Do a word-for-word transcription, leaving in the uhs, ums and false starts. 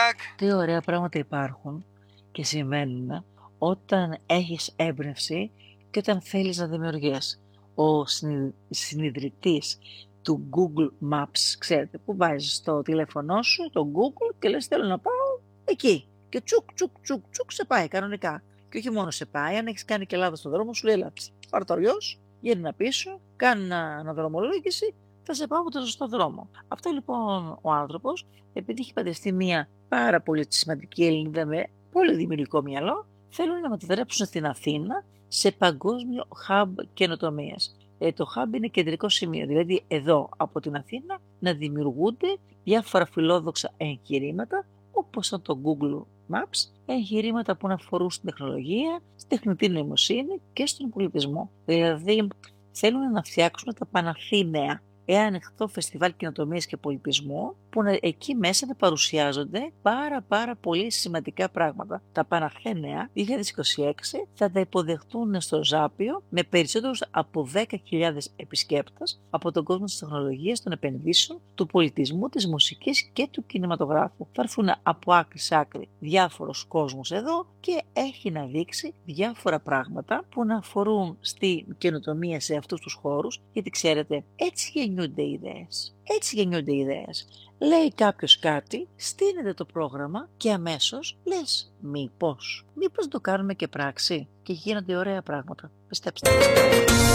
back. Τι ωραία πράγματα υπάρχουν και συμβαίνουν όταν έχεις έμπνευση και όταν θέλεις να δημιουργείς. Ο συνει- συνιδρυτής του Google Maps, ξέρετε, που βάζεις στο τηλέφωνό σου, το Google, και λες θέλω να πάω εκεί. Και τσουκ, τσουκ, τσουκ, τσουκ, σε πάει κανονικά. Και όχι μόνο σε πάει, αν έχεις κάνει και λάθος στον δρόμο, σου λέει έλαψε. Πάρε το αλλιώς, γύρνα πίσω, κάνε αναδρομολόγηση, θα σε πάω από το σωστό δρόμο. Αυτό λοιπόν ο άνθρωπος, επειδή έχει παντρευτεί μία πάρα πολύ σημαντική Ελληνίδα με πολύ δημιουργικό μυαλό, θέλουν να μετατρέψουν στην Αθήνα σε παγκόσμιο hub καινοτομίας. Ε, το hub είναι κεντρικό σημείο, δηλαδή εδώ από την Αθήνα να δημιουργούνται διάφορα φιλόδοξα εγχειρήματα, όπως σαν το Google Maps, εγχειρήματα που να αφορούν στην τεχνολογία, στην τεχνητή νοημοσύνη και στον πολιτισμό. Δηλαδή θέλουν να φτιάξουν τα Παναθήναια, ένα ανοιχτό φεστιβάλ καινοτομίας και πολιτισμού, που να, εκεί μέσα να παρουσιάζονται πάρα πάρα πολύ σημαντικά πράγματα. Τα Παναθήναια είκοσι είκοσι έξι θα τα υποδεχτούν στο Ζάπιο με περισσότερους από δέκα χιλιάδες επισκέπτες από τον κόσμο της τεχνολογίας, των επενδύσεων, του πολιτισμού, της μουσικής και του κινηματογράφου. Θα έρθουν από άκρη σε άκρη διάφορος κόσμος εδώ και έχει να δείξει διάφορα πράγματα που να αφορούν στη καινοτομία σε αυτούς τους χώρους, γιατί ξέρετε, έτσι γεννιούνται οι ιδέες. Έτσι γεννιούνται οι ιδέες. Λέει κάποιος κάτι, στείνεται το πρόγραμμα και αμέσως λες μήπως, μήπως το κάνουμε και πράξη και γίνονται ωραία πράγματα. Πιστέψτε.